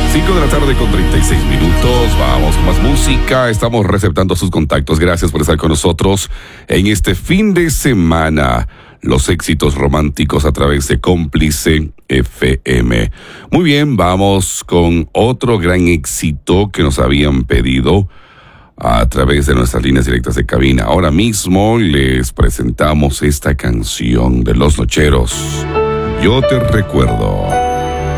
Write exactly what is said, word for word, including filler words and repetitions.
cinco de la tarde con treinta y seis minutos. Vamos con más música. Estamos receptando sus contactos. Gracias por estar con nosotros en este fin de semana. Los éxitos románticos a través de Cómplice F M. Muy bien, vamos con otro gran éxito que nos habían pedido a través de nuestras líneas directas de cabina. Ahora mismo les presentamos esta canción de Los Nocheros. Yo te recuerdo.